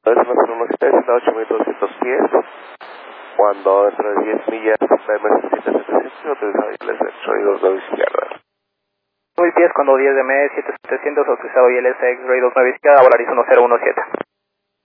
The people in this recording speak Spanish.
Es una 117, 8210. Cuando dentro de 10 millas la emergencia 7700, utilizado ILS X-Ray 29 izquierda. Muy 10 cuando 10 de M 7700 autorizado ILS X-Ray 29 izquierda, Volaris 1017.